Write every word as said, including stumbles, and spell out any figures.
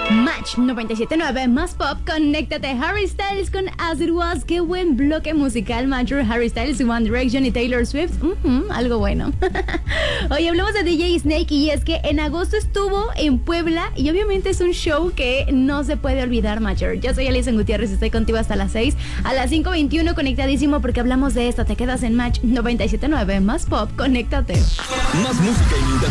Match noventa y siete punto nueve más pop, conéctate. Harry Styles con As It Was. Qué buen bloque musical, Major. Harry Styles, One Direction y Taylor Swift. Uh-huh, algo bueno. Hoy hablamos de D J Snake y es que en agosto estuvo en Puebla y obviamente es un show que no se puede olvidar, Major. Yo soy Alison Gutiérrez, estoy contigo hasta las seis. A las cinco veintiuno conectadísimo porque hablamos de esto. Te quedas en Match noventa y siete punto nueve más pop, conéctate. Más música y